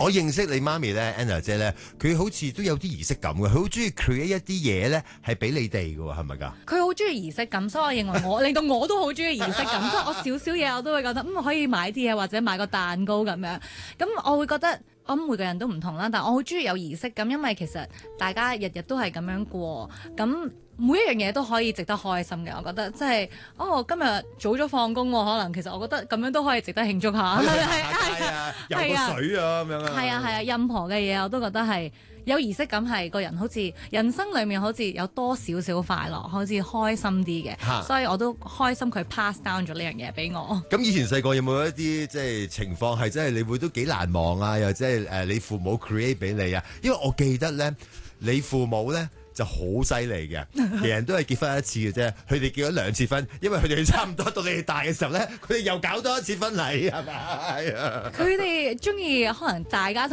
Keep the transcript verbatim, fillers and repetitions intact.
我認識你媽咪咧 Anna 姐咧，佢好似都有啲儀式感嘅，佢好中意 create 一啲嘢咧係俾你哋嘅喎，係咪㗎？ 佢好中意儀式感，所以我認為我令到我都好中意儀式感，所以我少少嘢我都會覺得嗯可以買啲嘢或者買個蛋糕咁樣，咁我會覺得。我諗每個人都唔同啦，但我好中意有儀式感，因為其實大家日日都係咁樣過，咁每一樣嘢都可以值得開心嘅。我覺得即係哦，今日早咗放工喎，可能其實我覺得咁樣都可以值得慶祝下。 係啊，游個水啊咁樣啊。 係啊係啊，任何嘅嘢我都覺得係有儀式感，係個人好似人生裡面好似有多少少快樂，好似開心啲嘅，所以我都開心佢 pass down 咗呢樣嘢俾我。 咁以前細個有冇一啲即係情況係真係你會都幾難忘啊？又即係誒你父母 create 俾你啊？因為我記得咧，你父母咧就好犀利嘅，人人都係結婚一次嘅啫，佢哋結咗兩次婚，因為佢哋差唔多到你哋大嘅時候咧，佢哋又搞多一次婚禮係咪？係啊， 佢哋中意可能大家。